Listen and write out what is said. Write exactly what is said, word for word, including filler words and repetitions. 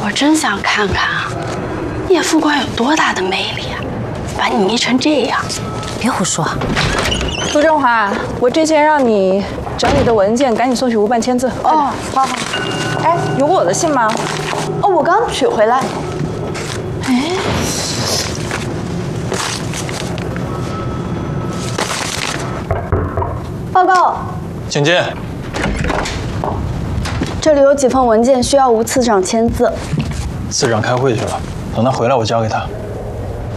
我真想看看啊，叶副官有多大的魅力啊，把你迷成这样。 别胡说。 陆振华，我之前让你整理的文件，赶紧送去吴办签字。 哦，好好。 哎，有我的信吗？ 哦，我刚取回来。哎，报告， 请进。 这里有几份文件需要吴次长签字。 次长开会去了，等他回来我交给他。